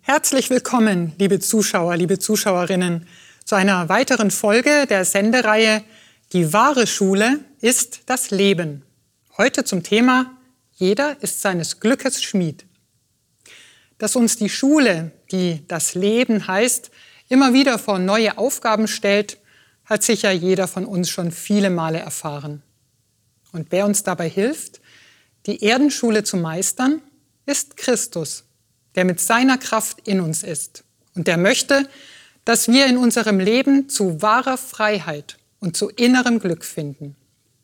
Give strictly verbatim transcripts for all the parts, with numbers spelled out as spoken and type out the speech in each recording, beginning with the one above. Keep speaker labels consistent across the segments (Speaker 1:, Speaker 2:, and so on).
Speaker 1: Herzlich willkommen, liebe Zuschauer, liebe Zuschauerinnen, zu einer weiteren Folge der Sendereihe Die wahre Schule ist das Leben. Heute zum Thema Jeder ist seines Glückes Schmied. Dass uns die Schule, die das Leben heißt, immer wieder vor neue Aufgaben stellt, hat sicher jeder von uns schon viele Male erfahren. Und wer uns dabei hilft, die Erdenschule zu meistern, ist Christus, der mit seiner Kraft in uns ist und der möchte, dass wir in unserem Leben zu wahrer Freiheit und zu innerem Glück finden.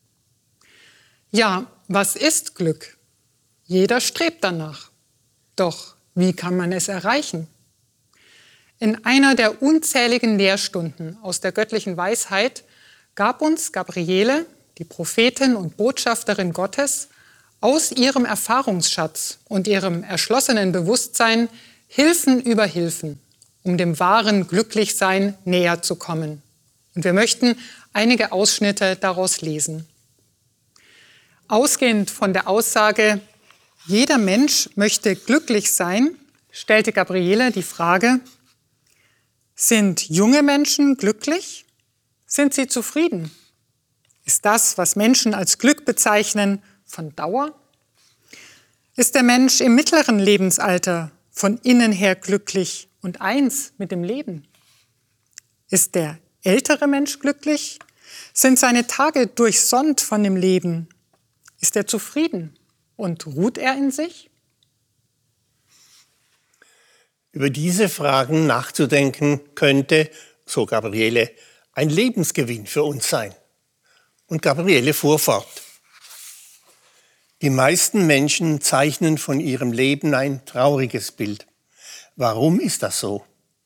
Speaker 1: Ja, was ist Glück? Jeder strebt danach. Doch wie kann man es erreichen? In einer der unzähligen Lehrstunden aus der göttlichen Weisheit gab uns Gabriele, die Prophetin und Botschafterin Gottes, aus ihrem Erfahrungsschatz und ihrem erschlossenen Bewusstsein Hilfen über Hilfen, um dem wahren Glücklichsein näher zu kommen. Und wir möchten einige Ausschnitte daraus lesen. Ausgehend von der Aussage, jeder Mensch möchte glücklich sein, stellte Gabriele die Frage, sind junge Menschen glücklich? Sind sie zufrieden? Ist das, was Menschen als Glück bezeichnen, von Dauer? Ist der Mensch im mittleren Lebensalter von innen her glücklich und eins mit dem Leben? Ist der ältere Mensch glücklich? Sind seine Tage durchsonnt von dem Leben? Ist er zufrieden und ruht er in sich?
Speaker 2: Über diese Fragen nachzudenken könnte, so Gabriele, ein Lebensgewinn für uns sein. Und Gabriele fuhr fort. Die meisten Menschen zeichnen von ihrem Leben ein trauriges Bild. Warum ist das so?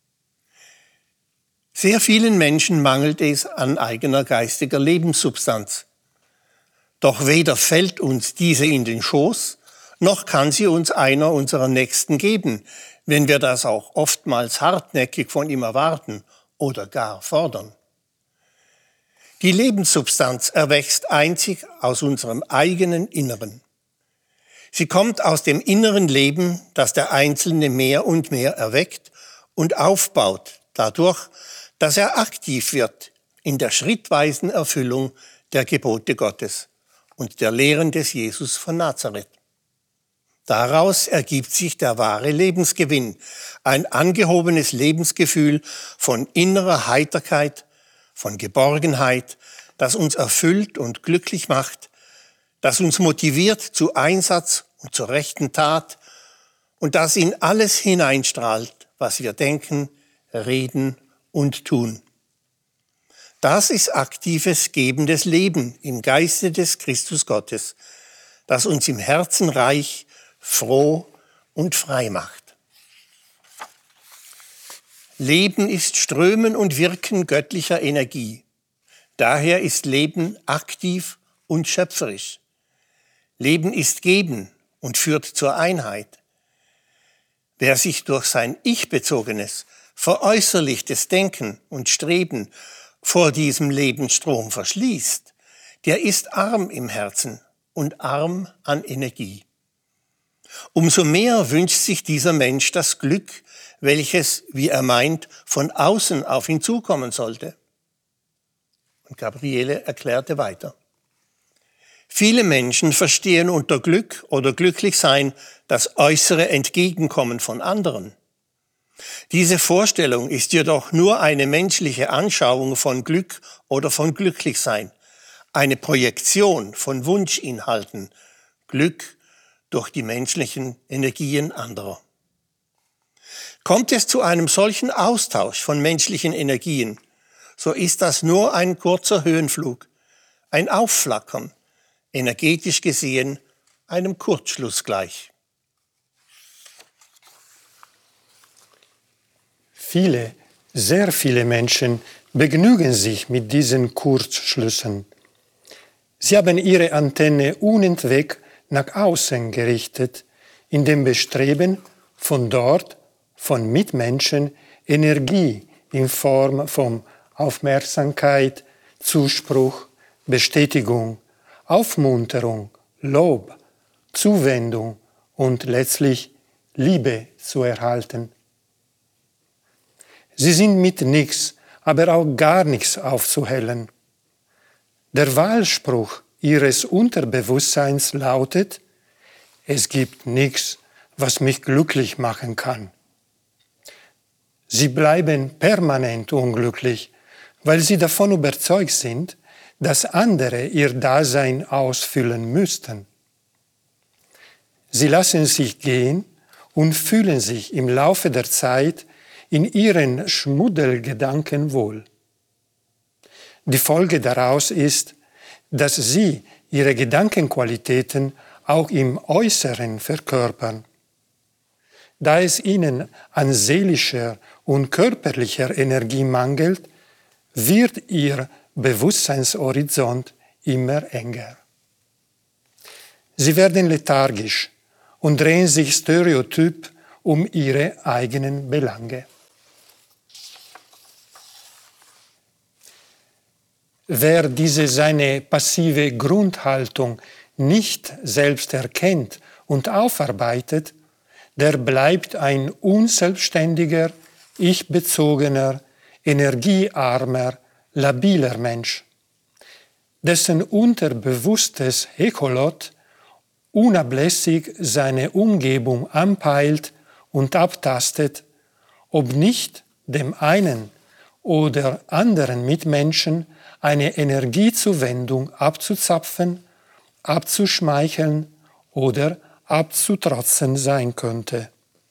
Speaker 2: Sehr vielen Menschen mangelt es an eigener geistiger Lebenssubstanz. Doch weder fällt uns diese in den Schoß, noch kann sie uns einer unserer Nächsten geben, wenn wir das auch oftmals hartnäckig von ihm erwarten oder gar fordern. Die Lebenssubstanz erwächst einzig aus unserem eigenen Inneren. Sie kommt aus dem inneren Leben, das der Einzelne mehr und mehr erweckt und aufbaut, dadurch, dass er aktiv wird in der schrittweisen Erfüllung der Gebote Gottes und der Lehren des Jesus von Nazareth. Daraus ergibt sich der wahre Lebensgewinn, ein angehobenes Lebensgefühl von innerer Heiterkeit, von Geborgenheit, das uns erfüllt und glücklich macht, das uns motiviert zu Einsatz und zur rechten Tat und das in alles hineinstrahlt, was wir denken, reden und tun. Das ist aktives, gebendes Leben im Geiste des Christus Gottes, das uns im Herzen reich, froh und frei macht. Leben ist Strömen und Wirken göttlicher Energie. Daher ist Leben aktiv und schöpferisch. Leben ist Geben und führt zur Einheit. Wer sich durch sein Ich-bezogenes, veräußerlichtes Denken und Streben vor diesem Lebensstrom verschließt, der ist arm im Herzen und arm an Energie. Umso mehr wünscht sich dieser Mensch das Glück, welches, wie er meint, von außen auf ihn zukommen sollte. Und Gabriele erklärte weiter. Viele Menschen verstehen unter Glück oder Glücklichsein das äußere Entgegenkommen von anderen. Diese Vorstellung ist jedoch nur eine menschliche Anschauung von Glück oder von Glücklichsein, eine Projektion von Wunschinhalten, Glück durch die menschlichen Energien anderer. Kommt es zu einem solchen Austausch von menschlichen Energien, so ist das nur ein kurzer Höhenflug, ein Aufflackern, energetisch gesehen einem Kurzschluss gleich.
Speaker 3: Viele, sehr viele Menschen begnügen sich mit diesen Kurzschlüssen. Sie haben ihre Antenne unentwegt nach außen gerichtet, in dem Bestreben, von dort, von Mitmenschen, Energie in Form von Aufmerksamkeit, Zuspruch, Bestätigung, Aufmunterung, Lob, Zuwendung und letztlich Liebe zu erhalten. Sie sind mit nichts, aber auch gar nichts aufzuhellen. Der Wahlspruch ihres Unterbewusstseins lautet: Es gibt nichts, was mich glücklich machen kann. Sie bleiben permanent unglücklich, weil sie davon überzeugt sind, dass andere ihr Dasein ausfüllen müssten. Sie lassen sich gehen und fühlen sich im Laufe der Zeit in ihren Schmuddelgedanken wohl. Die Folge daraus ist, dass sie ihre Gedankenqualitäten auch im Äußeren verkörpern. Da es ihnen an seelischer und körperlicher Energie mangelt, wird ihr Bewusstseinshorizont immer enger. Sie werden lethargisch und drehen sich stereotyp um ihre eigenen Belange. Wer diese seine passive Grundhaltung nicht selbst erkennt und aufarbeitet, der bleibt ein unselbstständiger, ich-bezogener, energiearmer, labiler Mensch, dessen unterbewusstes Echolot unablässig seine Umgebung anpeilt und abtastet, ob nicht dem einen oder anderen Mitmenschen eine Energiezuwendung abzuzapfen, abzuschmeicheln oder abzutrotzen sein könnte.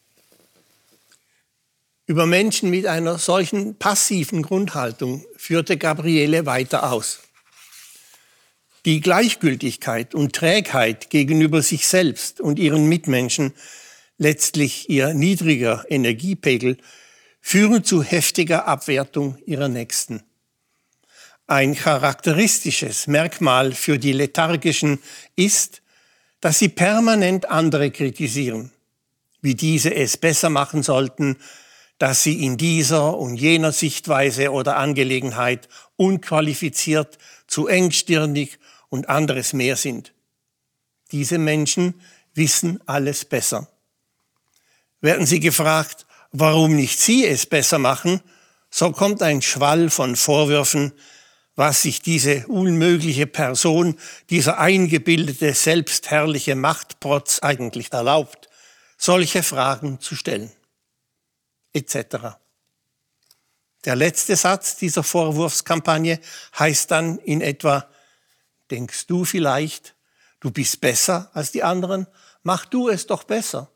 Speaker 2: Über Menschen mit einer solchen passiven Grundhaltung führte Gabriele weiter aus. Die Gleichgültigkeit und Trägheit gegenüber sich selbst und ihren Mitmenschen, letztlich ihr niedriger Energiepegel, führen zu heftiger Abwertung ihrer Nächsten. Ein charakteristisches Merkmal für die Lethargischen ist, dass sie permanent andere kritisieren, wie diese es besser machen sollten, dass sie in dieser und jener Sichtweise oder Angelegenheit unqualifiziert, zu engstirnig und anderes mehr sind. Diese Menschen wissen alles besser. Werden sie gefragt, warum nicht sie es besser machen, so kommt ein Schwall von Vorwürfen, was sich diese unmögliche Person, dieser eingebildete, selbstherrliche Machtprotz eigentlich erlaubt, solche Fragen zu stellen, et cetera. Der letzte Satz dieser Vorwurfskampagne heißt dann in etwa: Denkst du vielleicht, du bist besser als die anderen? Mach du es doch besser.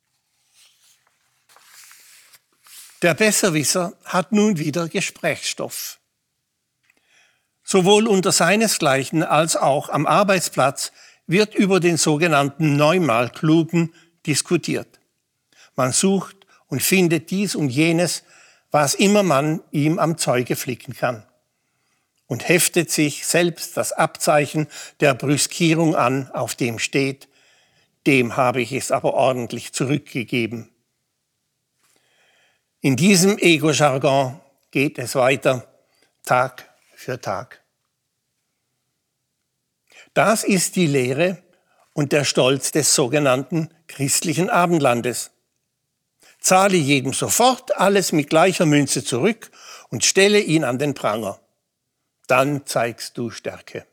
Speaker 2: Der Besserwisser hat nun wieder Gesprächsstoff. Sowohl unter seinesgleichen als auch am Arbeitsplatz wird über den sogenannten neunmal Klugen diskutiert. Man sucht und findet dies und jenes, was immer man ihm am Zeuge flicken kann, und heftet sich selbst das Abzeichen der Brüskierung an, auf dem steht: Dem habe ich es aber ordentlich zurückgegeben. In diesem Ego-Jargon geht es weiter, Tag für Tag. Das ist die Lehre und der Stolz des sogenannten christlichen Abendlandes. Zahle jedem sofort alles mit gleicher Münze zurück und stelle ihn an den Pranger. Dann zeigst du Stärke.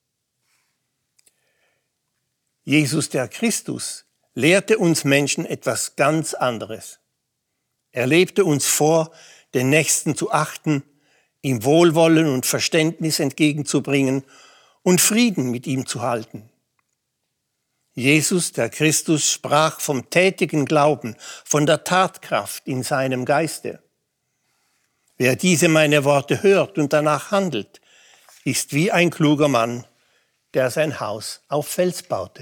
Speaker 2: Jesus der Christus lehrte uns Menschen etwas ganz anderes. Er lebte uns vor, den Nächsten zu achten, ihm Wohlwollen und Verständnis entgegenzubringen und Frieden mit ihm zu halten. Jesus, der Christus, sprach vom tätigen Glauben, von der Tatkraft in seinem Geiste. Wer diese meine Worte hört und danach handelt, ist wie ein kluger Mann, der sein Haus auf Fels baute.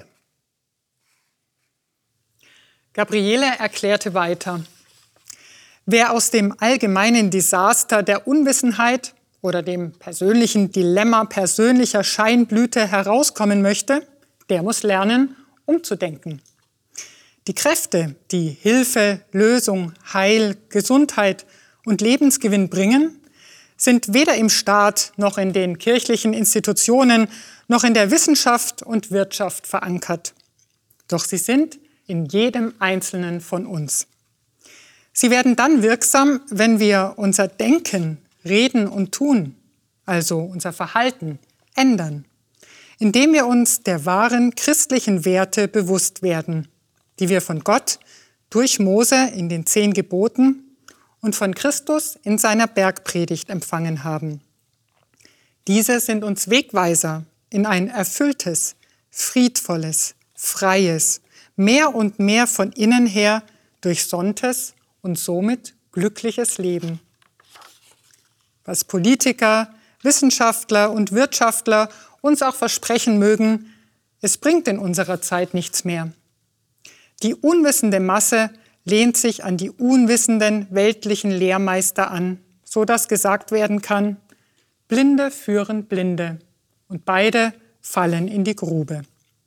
Speaker 1: Gabriele erklärte weiter: Wer aus dem allgemeinen Desaster der Unwissenheit oder dem persönlichen Dilemma persönlicher Scheinblüte herauskommen möchte, der muss lernen, umzudenken. Die Kräfte, die Hilfe, Lösung, Heil, Gesundheit und Lebensgewinn bringen, sind weder im Staat noch in den kirchlichen Institutionen noch in der Wissenschaft und Wirtschaft verankert. Doch sie sind in jedem Einzelnen von uns. Sie werden dann wirksam, wenn wir unser Denken, Reden und Tun, also unser Verhalten, ändern, indem wir uns der wahren christlichen Werte bewusst werden, die wir von Gott durch Mose in den zehn Geboten und von Christus in seiner Bergpredigt empfangen haben. Diese sind uns Wegweiser in ein erfülltes, friedvolles, freies, mehr und mehr von innen her durchsonntes und somit glückliches Leben. Was Politiker, Wissenschaftler und Wirtschaftler uns auch versprechen mögen, es bringt in unserer Zeit nichts mehr. Die unwissende Masse lehnt sich an die unwissenden weltlichen Lehrmeister an, so dass gesagt werden kann, Blinde führen Blinde und beide fallen in die Grube.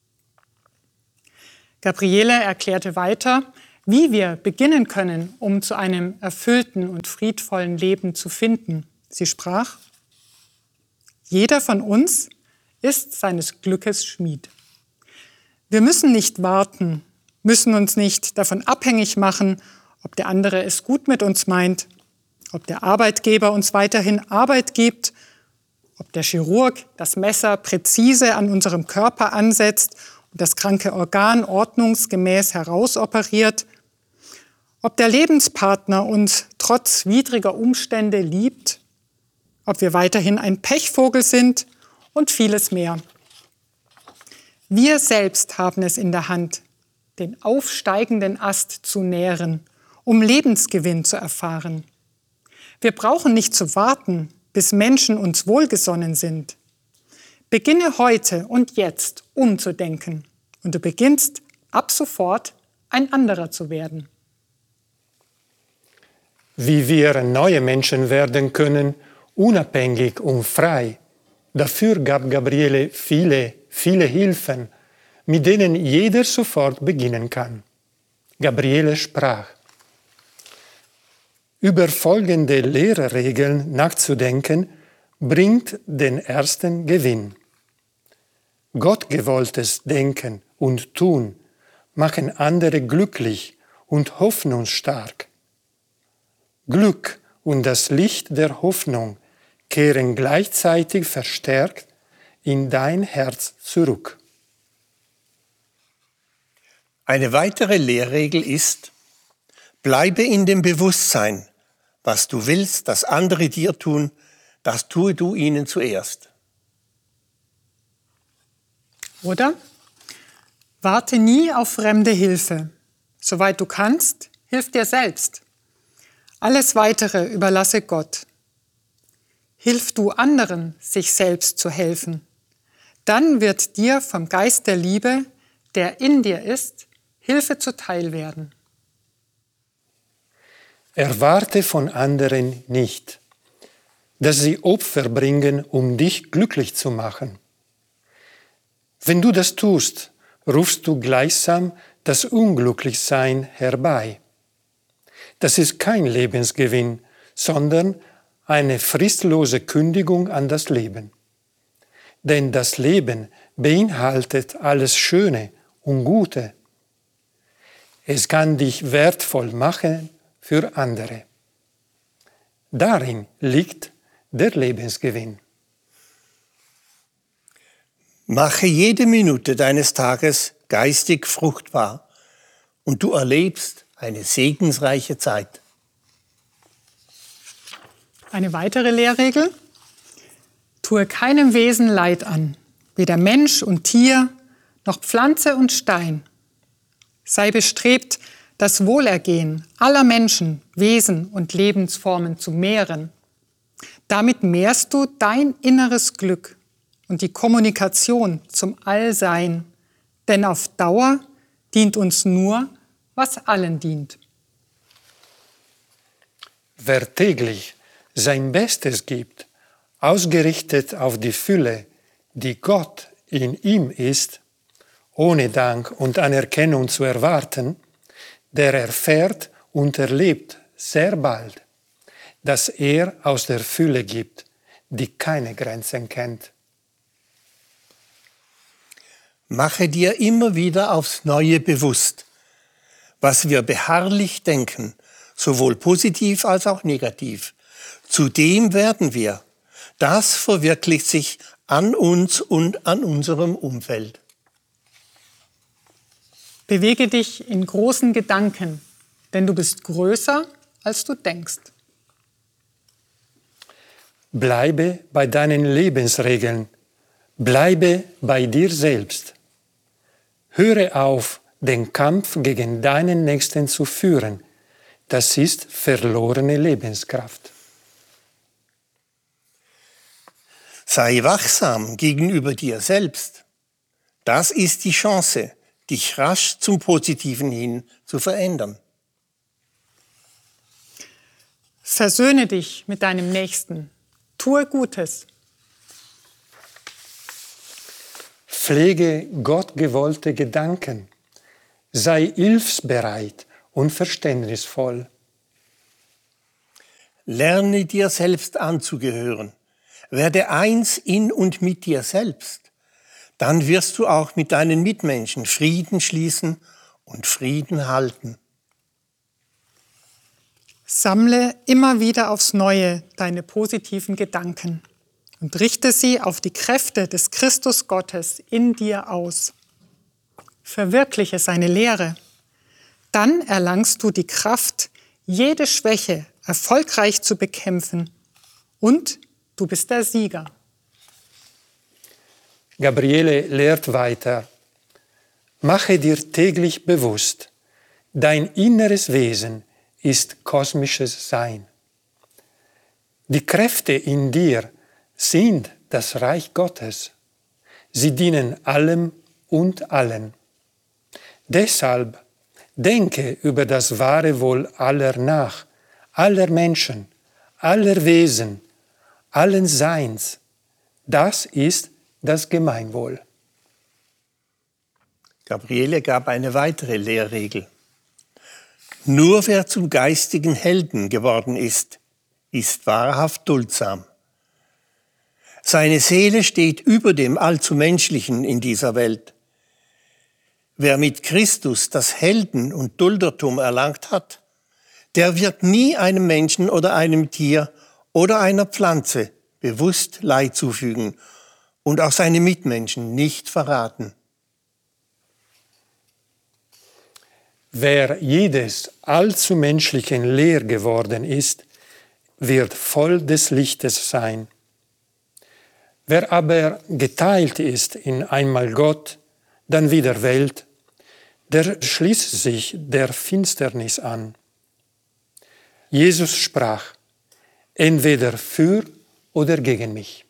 Speaker 1: Gabriele erklärte weiter, wie wir beginnen können, um zu einem erfüllten und friedvollen Leben zu finden. Sie sprach, jeder von uns ist seines Glückes Schmied. Wir müssen nicht warten, müssen uns nicht davon abhängig machen, ob der andere es gut mit uns meint, ob der Arbeitgeber uns weiterhin Arbeit gibt, ob der Chirurg das Messer präzise an unserem Körper ansetzt und das kranke Organ ordnungsgemäß herausoperiert, ob der Lebenspartner uns trotz widriger Umstände liebt, ob wir weiterhin ein Pechvogel sind und vieles mehr. Wir selbst haben es in der Hand, den aufsteigenden Ast zu nähren, um Lebensgewinn zu erfahren. Wir brauchen nicht zu warten, bis Menschen uns wohlgesonnen sind. Beginne heute und jetzt umzudenken und du beginnst ab sofort ein anderer zu werden.
Speaker 3: Wie wir neue Menschen werden können, unabhängig und frei. Dafür gab Gabriele viele, viele Hilfen, mit denen jeder sofort beginnen kann. Gabriele sprach, über folgende Lehrregeln nachzudenken, bringt den ersten Gewinn. Gottgewolltes Denken und Tun machen andere glücklich und hoffnungsstark. Glück und das Licht der Hoffnung kehren gleichzeitig verstärkt in dein Herz zurück.
Speaker 2: Eine weitere Lehrregel ist, bleibe in dem Bewusstsein, was du willst, dass andere dir tun, das tue du ihnen zuerst.
Speaker 1: Oder? Warte nie auf fremde Hilfe. Soweit du kannst, hilf dir selbst. Alles Weitere überlasse Gott. Hilf du anderen, sich selbst zu helfen. Dann wird dir vom Geist der Liebe, der in dir ist, Hilfe zuteil werden.
Speaker 3: Erwarte von anderen nicht, dass sie Opfer bringen, um dich glücklich zu machen. Wenn du das tust, rufst du gleichsam das Unglücklichsein herbei. Das ist kein Lebensgewinn, sondern eine fristlose Kündigung an das Leben. Denn das Leben beinhaltet alles Schöne und Gute. Es kann dich wertvoll machen für andere. Darin liegt der Lebensgewinn.
Speaker 2: Mache jede Minute deines Tages geistig fruchtbar und du erlebst eine segensreiche Zeit.
Speaker 1: Eine weitere Lehrregel: Tue keinem Wesen Leid an, weder Mensch und Tier, noch Pflanze und Stein. Sei bestrebt, das Wohlergehen aller Menschen, Wesen und Lebensformen zu mehren. Damit mehrst du dein inneres Glück und die Kommunikation zum Allsein, denn auf Dauer dient uns nur, was allen dient.
Speaker 3: Wer täglich sein Bestes gibt, ausgerichtet auf die Fülle, die Gott in ihm ist, ohne Dank und Anerkennung zu erwarten, der erfährt und erlebt sehr bald, dass er aus der Fülle gibt, die keine Grenzen kennt.
Speaker 2: Mache dir immer wieder aufs Neue bewusst, was wir beharrlich denken, sowohl positiv als auch negativ. Zu dem werden wir. Das verwirklicht sich an uns und an unserem Umfeld.
Speaker 1: Bewege dich in großen Gedanken, denn du bist größer, als du denkst.
Speaker 3: Bleibe bei deinen Lebensregeln. Bleibe bei dir selbst. Höre auf, den Kampf gegen deinen Nächsten zu führen. Das ist verlorene Lebenskraft.
Speaker 2: Sei wachsam gegenüber dir selbst. Das ist die Chance, dich rasch zum Positiven hin zu verändern.
Speaker 1: Versöhne dich mit deinem Nächsten. Tue Gutes.
Speaker 3: Pflege gottgewollte Gedanken. Sei hilfsbereit und verständnisvoll.
Speaker 2: Lerne dir selbst anzugehören. Werde eins in und mit dir selbst. Dann wirst du auch mit deinen Mitmenschen Frieden schließen und Frieden halten.
Speaker 1: Sammle immer wieder aufs Neue deine positiven Gedanken und richte sie auf die Kräfte des Christus Gottes in dir aus. Verwirkliche seine Lehre. Dann erlangst du die Kraft, jede Schwäche erfolgreich zu bekämpfen und du bist der Sieger.
Speaker 3: Gabriele lehrt weiter. Mache dir täglich bewusst, dein inneres Wesen ist kosmisches Sein. Die Kräfte in dir sind das Reich Gottes. Sie dienen allem und allen. Deshalb denke über das wahre Wohl aller nach, aller Menschen, aller Wesen, allen Seins. Das ist das Gemeinwohl.
Speaker 2: Gabriele gab eine weitere Lehrregel. Nur wer zum geistigen Helden geworden ist, ist wahrhaft duldsam. Seine Seele steht über dem allzu Menschlichen in dieser Welt. Wer mit Christus das Helden- und Duldertum erlangt hat, der wird nie einem Menschen oder einem Tier oder einer Pflanze bewusst Leid zufügen und auch seine Mitmenschen nicht verraten.
Speaker 3: Wer jedes allzu Menschlichen leer geworden ist, wird voll des Lichtes sein. Wer aber geteilt ist in einmal Gott, dann wieder Welt, der schließt sich der Finsternis an. Jesus sprach, entweder für oder gegen mich.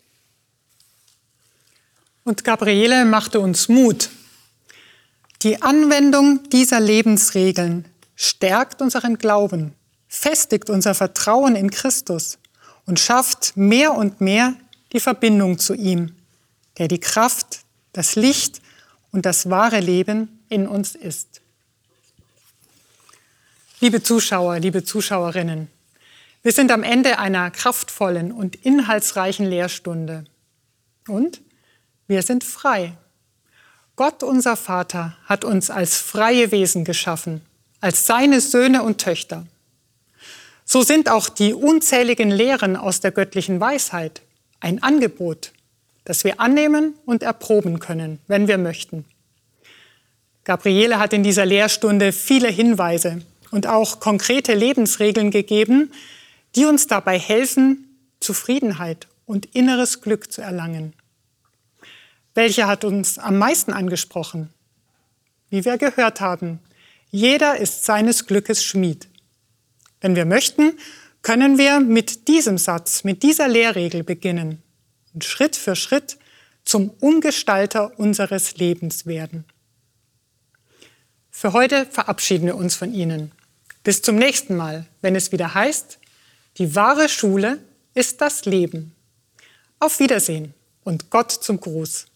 Speaker 1: Und Gabriele machte uns Mut. Die Anwendung dieser Lebensregeln stärkt unseren Glauben, festigt unser Vertrauen in Christus und schafft mehr und mehr die Verbindung zu ihm, der die Kraft, das Licht und das wahre Leben in uns ist. Liebe Zuschauer, liebe Zuschauerinnen, wir sind am Ende einer kraftvollen und inhaltsreichen Lehrstunde. Und wir sind frei. Gott, unser Vater, hat uns als freie Wesen geschaffen, als seine Söhne und Töchter. So sind auch die unzähligen Lehren aus der göttlichen Weisheit ein Angebot, das wir annehmen und erproben können, wenn wir möchten. Gabriele hat in dieser Lehrstunde viele Hinweise und auch konkrete Lebensregeln gegeben, die uns dabei helfen, Zufriedenheit und inneres Glück zu erlangen. Welche hat uns am meisten angesprochen? Wie wir gehört haben, jeder ist seines Glückes Schmied. Wenn wir möchten, können wir mit diesem Satz, mit dieser Lehrregel beginnen und Schritt für Schritt zum Umgestalter unseres Lebens werden. Für heute verabschieden wir uns von Ihnen. Bis zum nächsten Mal, wenn es wieder heißt, die wahre Schule ist das Leben. Auf Wiedersehen und Gott zum Gruß.